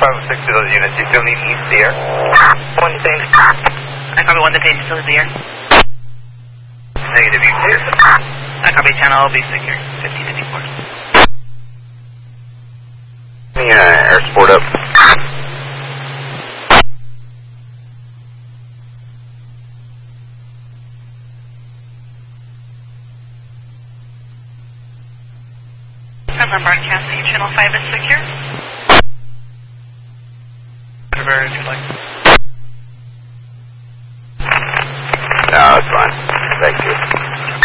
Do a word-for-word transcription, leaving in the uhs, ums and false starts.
five oh six to those units. You still need east the air? One thing. I copy one detained, still in the air. Negative, you clear? I copy channel, be secure, fifteen fifty-four. Let me uh, air support up. Confirm broadcasting, channel five is secure. Whatever, if you'd like. No, that's fine. Thank you.